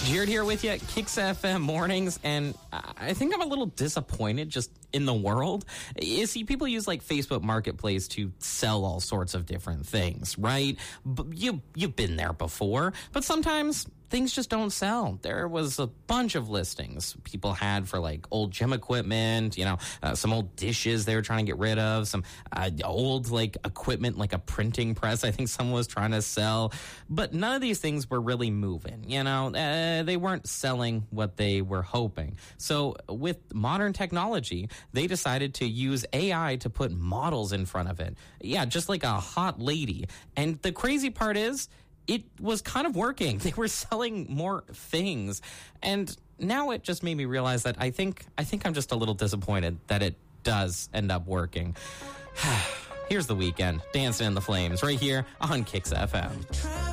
Jared here with you at Kicks FM Mornings, and I think I'm a little disappointed just in the world. You see, people use like Facebook Marketplace to sell all sorts of different things, right? You've been there before, but sometimes things just don't sell. There was a bunch of listings people had for like old gym equipment, some old dishes they were trying to get rid of, some old like equipment like a printing press I think someone was trying to sell. But none of these things were really moving, they weren't selling what they were hoping. So with modern technology, they decided to use AI to put models in front of it. Yeah, just like a hot lady. And the crazy part is, it was kind of working. They were selling more things. And now it just made me realize that I think I'm just a little disappointed that it does end up working. Here's The Weeknd, Dancing in the Flames, right here on Kicks FM.